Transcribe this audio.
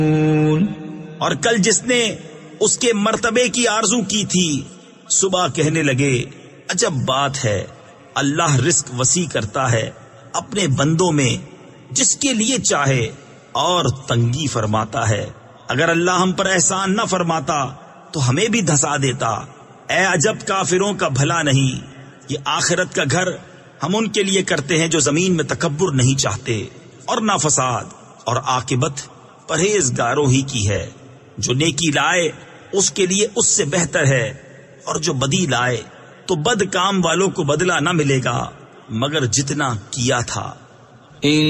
और कल जिसने उसके मर्तबे की आरजू की थी, सुबह कहने लगे अजब बात है, अल्लाह रिस्क वसी करता है अपने बंदों में जिसके लिए चाहे और तंगी फरमाता है। अगर अल्लाह हम पर एहसान न फरमाता तो हमें भी धंसा देता। ए अजब काफिरों का भला नहीं, ये आखिरत का घर हम उनके लिए करते हैं जो जमीन में तकब्बुर नहीं चाहते और ना फसाद, और आकिबत परहेजगारों ही की है। जो नेकी लाए उसके लिए उससे बेहतर है, और जो बदी लाए तो बद काम वालों को बदला न मिलेगा मगर जितना किया था।